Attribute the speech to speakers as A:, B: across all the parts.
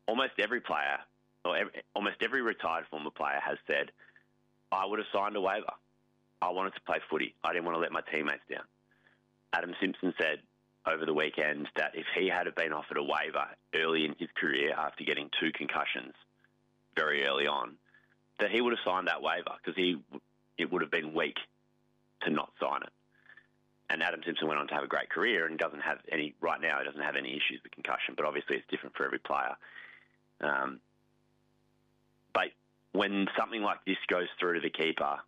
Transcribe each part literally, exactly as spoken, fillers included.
A: almost every player, or every, almost every retired former player has said, I would have signed a waiver. I wanted to play footy. I didn't want to let my teammates down. Adam Simpson said over the weekend that if he had been offered a waiver early in his career after getting two concussions very early on, that he would have signed that waiver because he it would have been weak to not sign it. And Adam Simpson went on to have a great career and doesn't have any, right now, he doesn't have any issues with concussion, but obviously it's different for every player. Um, but when something like this goes through to the keeper,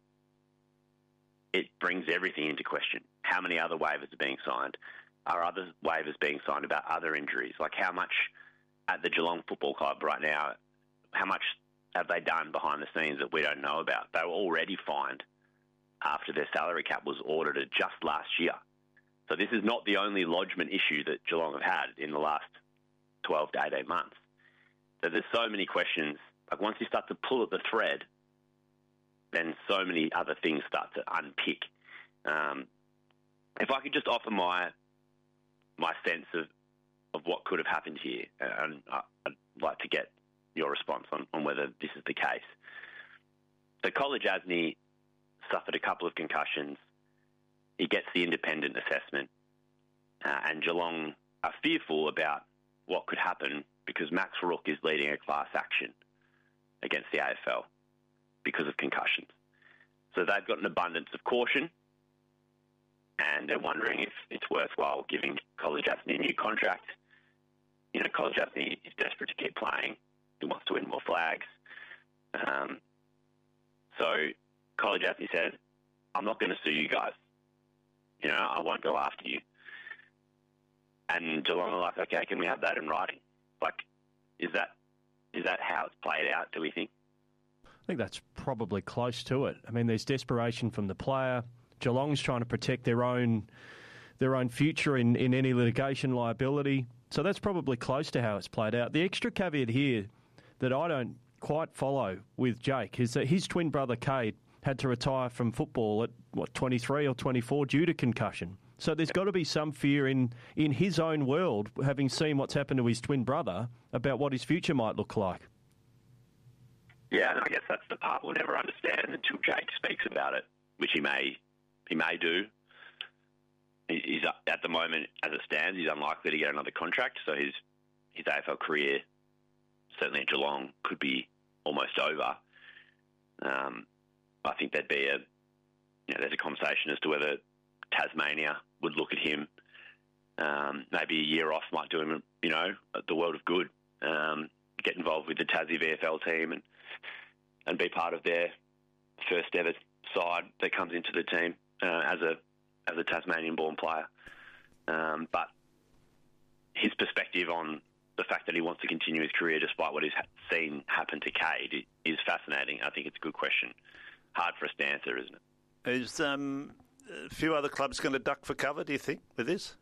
A: it brings everything into question. How many other waivers are being signed? Are other waivers being signed about other injuries? Like how much at the Geelong Football Club right now, how much have they done behind the scenes that we don't know about? They were already fined after their salary cap was audited just last year. So this is not the only lodgement issue that Geelong have had in the last twelve to eighteen months. So there's so many questions. Like once you start to pull at the thread, then so many other things start to unpick. Um, if I could just offer my my sense of, of what could have happened here, and I'd like to get your response on, on whether this is the case. So College Asney suffered a couple of concussions. He gets the independent assessment, uh, and Geelong are fearful about what could happen because Max Rook is leading a class action against the A F L because of concussions. So they've got an abundance of caution, and they're wondering if it's worthwhile giving College Asney a new contract. You know, College Asney is desperate to keep playing. He wants to win more flags. Um, so College Asney said, I'm not going to sue you guys. You know, I won't go after you. And Geelong are like, okay, can we have that in writing? Like, is that is that how it's played out, do we think?
B: I think that's probably close to it. I mean, there's desperation from the player. Geelong's trying to protect their own their own future in, in any litigation liability. So that's probably close to how it's played out. The extra caveat here that I don't quite follow with Jake is that his twin brother, Cade, had to retire from football at, what, twenty-three or twenty-four due to concussion. So there's got to be some fear in, in his own world, having seen what's happened to his twin brother, about what his future might look like.
A: Yeah, and I guess that's the part we'll never understand until Jake speaks about it, which he may he may do. He's at the moment, as it stands, he's unlikely to get another contract, so his his A F L career, certainly at Geelong, could be almost over. Um, I think there'd be a you know, there's a conversation as to whether Tasmania would look at him. Um, maybe a year off might do him, you know, the world of good. Um, get involved with the Tassie V F L team and and be part of their first ever side that comes into the team uh, as a as a Tasmanian-born player. Um, but his perspective on the fact that he wants to continue his career despite what he's ha- seen happen to Cade is fascinating. I think it's a good question. Hard for us to answer, isn't it?
C: Is um, a few other clubs going to duck for cover, do you think, with this?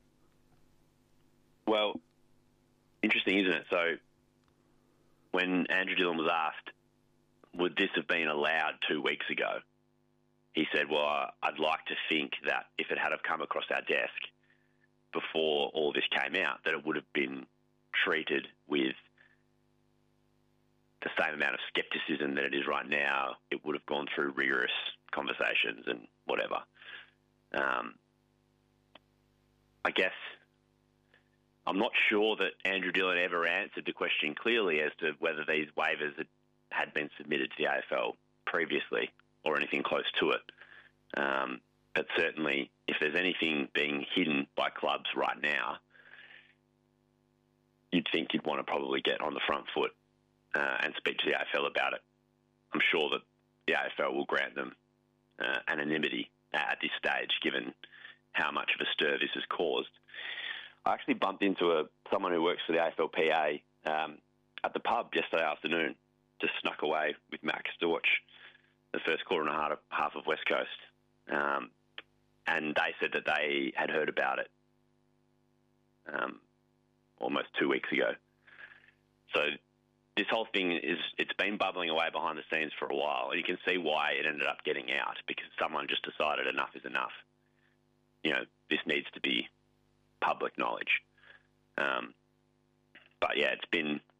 A: Well, interesting, isn't it? So when Andrew Dillon was asked, would this have been allowed two weeks ago? He said, well, I'd like to think that if it had have come across our desk before all this came out, that it would have been treated with the same amount of scepticism that it is right now. It would have gone through rigorous conversations and whatever. Um, I guess I'm not sure that Andrew Dillon ever answered the question clearly as to whether these waivers had, had been submitted to the A F L previously or anything close to it. Um, but certainly, if there's anything being hidden by clubs right now, you'd think you'd want to probably get on the front foot uh, and speak to the A F L about it. I'm sure that the A F L will grant them uh, anonymity at this stage, given how much of a stir this has caused. I actually bumped into a someone who works for the A F L P A um, at the pub yesterday afternoon, just snuck away with Max to watch the first quarter and a half, half of West Coast. Um, and they said that they had heard about it um, almost two weeks ago. So this whole thing is, it's been bubbling away behind the scenes for a while, and you can see why it ended up getting out, because someone just decided enough is enough. You know, this needs to be public knowledge. Um, but yeah, it's been